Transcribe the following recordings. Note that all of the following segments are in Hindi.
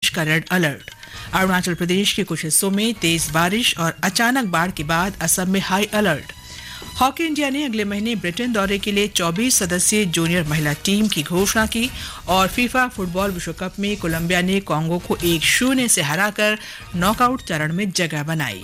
का रेड अलर्ट। अरुणाचल प्रदेश के कुछ हिस्सों में तेज बारिश और अचानक बाढ़ के बाद असम में हाई अलर्ट। हॉकी इंडिया ने अगले महीने ब्रिटेन दौरे के लिए 24 सदस्यीय जूनियर महिला टीम की घोषणा की और फीफा फुटबॉल विश्व कप में कोलंबिया ने कांगो को 1-0 से हराकर नॉकआउट चरण में जगह बनाई।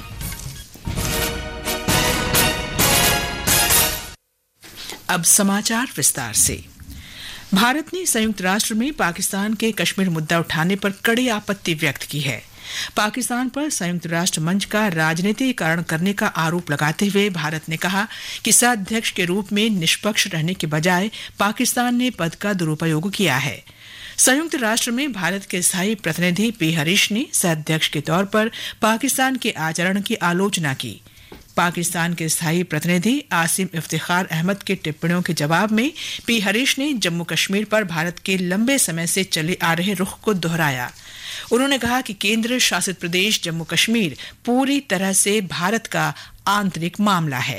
अब समाचार विस्तार से। भारत ने संयुक्त राष्ट्र में पाकिस्तान के कश्मीर मुद्दा उठाने पर कड़ी आपत्ति व्यक्त की है। पाकिस्तान पर संयुक्त राष्ट्र मंच का राजनीतिकरण करने का आरोप लगाते हुए भारत ने कहा कि सह-अध्यक्ष के रूप में निष्पक्ष रहने के बजाय पाकिस्तान ने पद का दुरुपयोग किया है। संयुक्त राष्ट्र में भारत के स्थायी प्रतिनिधि पी हरीश ने सह-अध्यक्ष के तौर पर पाकिस्तान के आचरण की आलोचना की। पाकिस्तान के स्थायी प्रतिनिधि आसिम इफ्तिखार अहमद के टिप्पणियों के जवाब में पी हरीश ने जम्मू कश्मीर पर भारत के लंबे समय से चले आ रहे रुख को दोहराया। उन्होंने कहा कि केंद्र शासित प्रदेश जम्मू कश्मीर पूरी तरह से भारत का आंतरिक मामला है।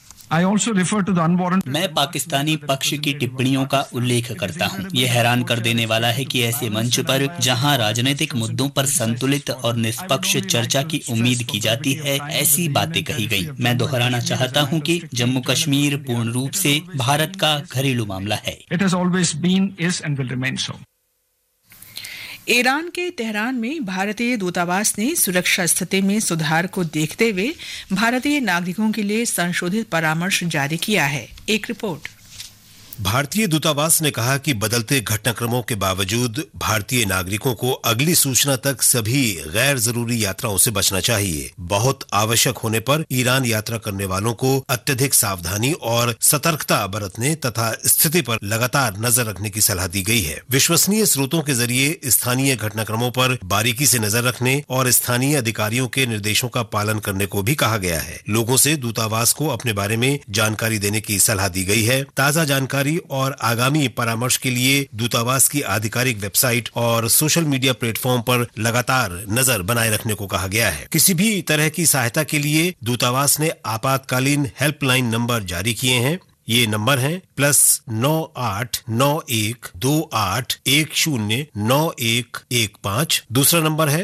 मैं पाकिस्तानी पक्ष की टिप्पणियों का उल्लेख करता हूं। ये हैरान कर देने वाला है कि ऐसे मंच पर जहां राजनीतिक मुद्दों पर संतुलित और निष्पक्ष चर्चा की उम्मीद की जाती है, ऐसी बातें कही गई। मैं दोहराना चाहता हूं कि जम्मू कश्मीर पूर्ण रूप से भारत का घरेलू मामला है। ईरान के तेहरान में भारतीय दूतावास ने सुरक्षा स्थिति में सुधार को देखते हुए भारतीय नागरिकों के लिए संशोधित परामर्श जारी किया है। एक रिपोर्ट। भारतीय दूतावास ने कहा कि बदलते घटनाक्रमों के बावजूद भारतीय नागरिकों को अगली सूचना तक सभी गैर जरूरी यात्राओं से बचना चाहिए। बहुत आवश्यक होने पर ईरान यात्रा करने वालों को अत्यधिक सावधानी और सतर्कता बरतने तथा स्थिति पर लगातार नजर रखने की सलाह दी गई है। विश्वसनीय स्रोतों के जरिए स्थानीय घटनाक्रमों पर बारीकी से नजर रखने और स्थानीय अधिकारियों के निर्देशों का पालन करने को भी कहा गया है। लोगों से दूतावास को अपने बारे में जानकारी देने की सलाह दी गई है। ताजा जानकारी और आगामी परामर्श के लिए दूतावास की आधिकारिक वेबसाइट और सोशल मीडिया प्लेटफॉर्म पर लगातार नजर बनाए रखने को कहा गया है। किसी भी तरह की सहायता के लिए दूतावास ने आपातकालीन हेल्पलाइन नंबर जारी किए हैं। ये नंबर है +989128109115। दूसरा नंबर है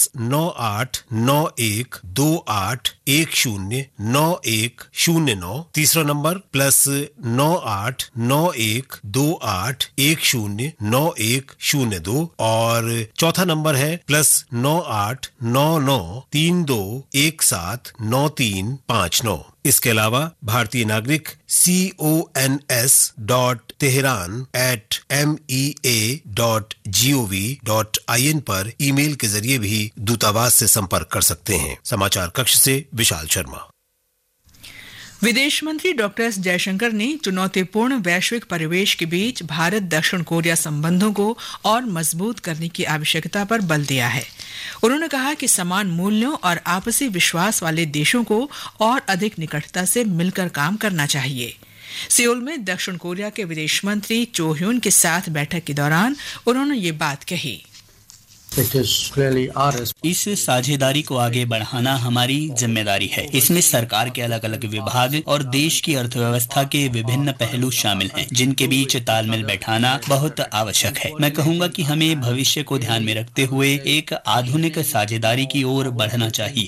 +989128109109। तीसरा नंबर +989128109102 और चौथा नंबर है +989932179359। इसके अलावा भारतीय नागरिक cons@mea.gov.in पर ईमेल के जरिए भी दूतावास से संपर्क कर सकते हैं। समाचार कक्ष से विशाल शर्मा। विदेश मंत्री डॉक्टर एस जयशंकर ने चुनौतीपूर्ण वैश्विक परिवेश के बीच भारत दक्षिण कोरिया संबंधों को और मजबूत करने की आवश्यकता पर बल दिया है। उन्होंने कहा कि समान मूल्यों और आपसी विश्वास वाले देशों को और अधिक निकटता से मिलकर काम करना चाहिए। सियोल में दक्षिण कोरिया के विदेश मंत्री चो ह्यून के साथ बैठक के दौरान उन्होंने ये बात कही। इस साझेदारी को आगे बढ़ाना हमारी जिम्मेदारी है। इसमें सरकार के अलग अलग विभाग और देश की अर्थव्यवस्था के विभिन्न पहलू शामिल हैं, जिनके बीच तालमेल बैठाना बहुत आवश्यक है। मैं कहूँगा कि हमें भविष्य को ध्यान में रखते हुए एक आधुनिक साझेदारी की ओर बढ़ना चाहिए।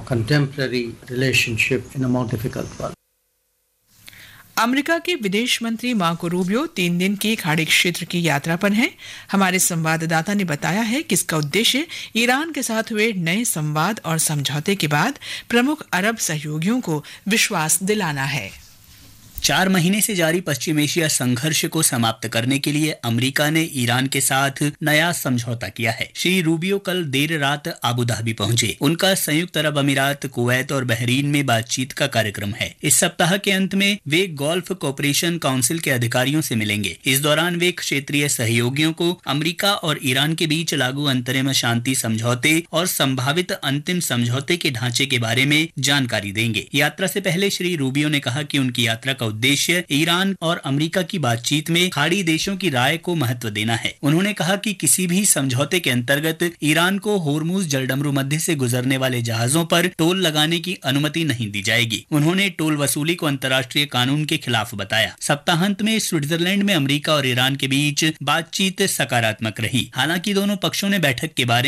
अमेरिका के विदेश मंत्री मार्को रूबियो 3 दिन की खाड़ी क्षेत्र की यात्रा पर हैं। हमारे संवाददाता ने बताया है कि इसका उद्देश्य ईरान के साथ हुए नए संवाद और समझौते के बाद प्रमुख अरब सहयोगियों को विश्वास दिलाना है। 4 महीने से जारी पश्चिम एशिया संघर्ष को समाप्त करने के लिए अमेरिका ने ईरान के साथ नया समझौता किया है। श्री रूबियो कल देर रात आबू धाबी पहुंचे। उनका संयुक्त अरब अमीरात, कुवैत और बहरीन में बातचीत का कार्यक्रम है। इस सप्ताह के अंत में वे गल्फ कोऑपरेशन काउंसिल के अधिकारियों से मिलेंगे। इस दौरान वे क्षेत्रीय सहयोगियों को अमेरिका और ईरान के बीच लागू अंतरिम शांति समझौते और संभावित अंतिम समझौते के ढांचे के बारे में जानकारी देंगे। यात्रा से पहले श्री रूबियो ने कहा कि उनकी यात्रा का उद्देश्य ईरान और अमेरिका की बातचीत में खाड़ी देशों की राय को महत्व देना है। उन्होंने कहा कि किसी भी समझौते के अंतर्गत ईरान को होर्मुज जलडमरू मध्य से गुजरने वाले जहाजों पर टोल लगाने की अनुमति नहीं दी जाएगी। उन्होंने टोल वसूली को अंतर्राष्ट्रीय कानून के खिलाफ बताया। सप्ताहांत में स्विट्जरलैंड में अमेरिका और ईरान के बीच बातचीत सकारात्मक रही। हालांकि दोनों पक्षों ने बैठक के बारे